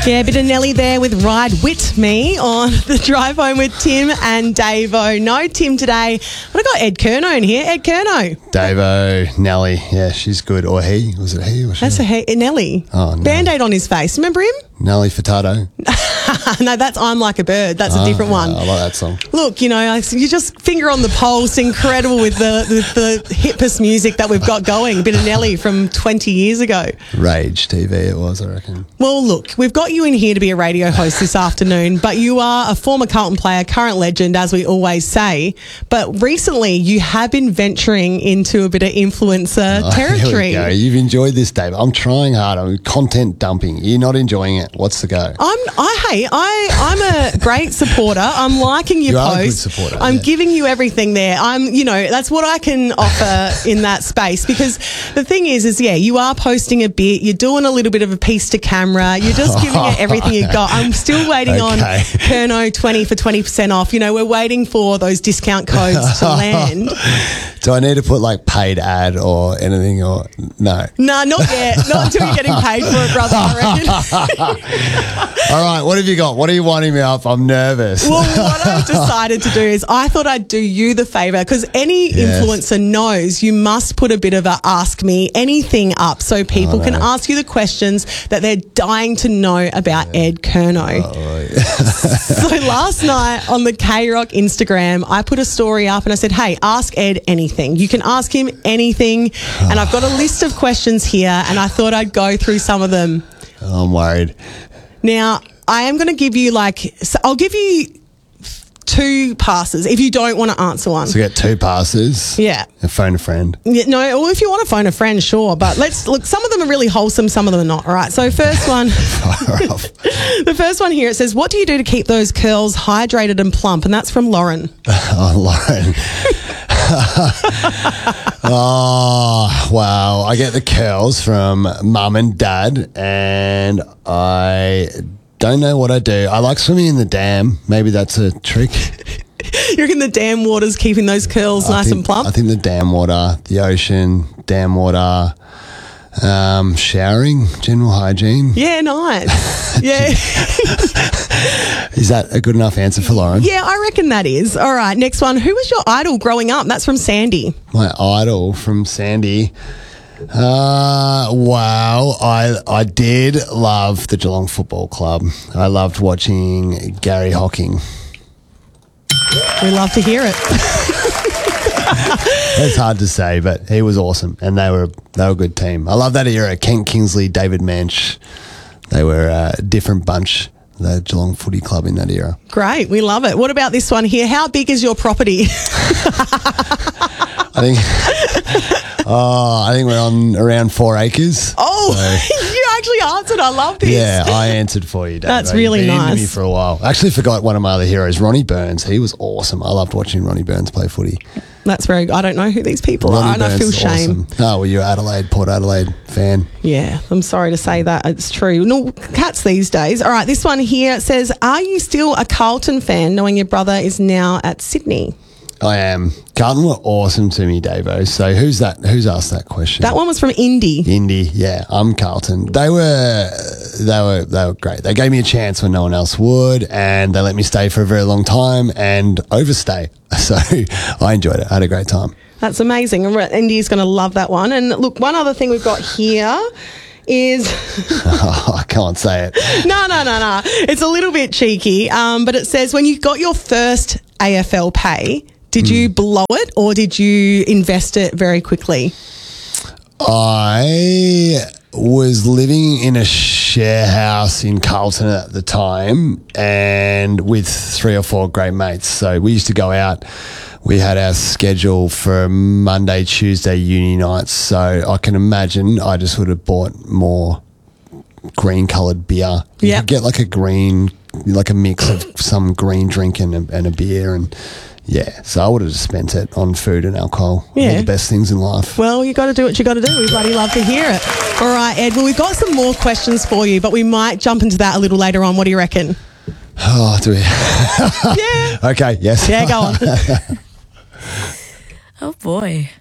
Yeah, a bit of Nelly there with Ride With Me on the drive home with Tim and Davo. No Tim today, but I got Ed Curnow in here. Ed Curnow. Davo, Nelly, yeah, she's good. Or he. Was it he or she? That's a he, Nelly. Oh, no. Band-Aid on his face. Remember him? Nelly Furtado. No, that's I'm Like a Bird. That's a different one. I like that song. Look, you know, you just finger on the pulse. Incredible with the hippest music that we've got going. A bit of Nelly from 20 years ago. Rage TV it was, I reckon. Well, look, we've got you in here to be a radio host this afternoon, but you are a former Carlton player, current legend, as we always say. But recently, you have been venturing into a bit of influencer territory. Here we go. You've enjoyed this, Dave. I'm trying hard. I'm content dumping. You're not enjoying it. What's the go? I'm a great supporter. I'm liking your post. Are a good supporter. I'm giving you everything there. That's what I can offer in that space, because the thing is you are posting a bit. You're doing a little bit of a piece to camera. You're just giving it everything you got. I'm still waiting on Curnow 20 for 20% off. You know, we're waiting for those discount codes to land. Do I need to put like paid ad or anything or no? No, not yet. Not until you're getting paid for it, brother, I reckon. All right, what have you got? What are you winding me up? I'm nervous. Well, what I've decided to do is I thought I'd do you the favour, because any influencer knows you must put a bit of a ask me anything up so people can ask you the questions that they're dying to know about Ed Curnow. So last night on the K-Rock Instagram, I put a story up and I said, hey, ask Ed anything. You can ask him anything. And I've got a list of questions here and I thought I'd go through some of them. Oh, I'm worried. Now, I am going to give you I'll give you 2 passes if you don't want to answer one. So get 2 passes. Yeah. And phone a friend. Yeah, no, well, if you want to phone a friend, sure. But let's look, some of them are really wholesome, some of them are not. All right. So first one. The first one here, it says, what do you do to keep those curls hydrated and plump? And that's from Lauren. Oh, Lauren. Oh, wow. I get the curls from mum and dad, and I don't know what I do. I like swimming in the dam. Maybe that's a trick. You reckon the dam water's keeping those curls nice and plump? I think the dam water, the ocean, dam water, showering, general hygiene. Yeah, nice. Yeah. Is that a good enough answer for Lauren? Yeah, I reckon that is. All right, next one. Who was your idol growing up? That's from Sandy. My idol from Sandy. Wow. I did love the Geelong Football Club. I loved watching Gary Hocking. We love to hear it. It's hard to say, but he was awesome, and they were a good team. I love that era. Kent Kingsley, David Mensch. They were a different bunch, the Geelong Footy Club in that era. Great. We love it. What about this one here? How big is your property? I think we're on around 4 acres. Oh, so. You actually answered. I love this. Yeah, I answered for you, Dave. That's really nice. You've been me for a while. I actually forgot one of my other heroes, Ronnie Burns. He was awesome. I loved watching Ronnie Burns play footy. That's very good. I don't know who these people are, and I feel shame. Awesome. Oh, well, you're Port Adelaide fan. Yeah, I'm sorry to say that. It's true. No, cats these days. All right, this one here says, are you still a Carlton fan knowing your brother is now at Sydney? I am. Carlton were awesome to me, Davo. So who's that? Who's asked that question? That one was from Indy. Indy, yeah. I'm Carlton. They were great. They gave me a chance when no one else would, and they let me stay for a very long time and overstay. So I enjoyed it. I had a great time. That's amazing. And Indy's going to love that one. And look, one other thing we've got here is... Oh, I can't say it. No. It's a little bit cheeky, but it says, when you got your first AFL pay, did you blow it or did you invest it very quickly? I was living in a share house in Carlton at the time, and with 3 or 4 great mates. So we used to go out. We had our schedule for Monday, Tuesday, uni nights. So I can imagine I just would have bought more green coloured beer. You could get like a mix of some green drink and a beer, and yeah, so I would have just spent it on food and alcohol. Yeah. All the best things in life. Well, you got to do what you got to do. We bloody love to hear it. All right, Ed, well, we've got some more questions for you, but we might jump into that a little later on. What do you reckon? Oh, do we? Yeah. Okay, yes. Yeah, go on. Oh, boy.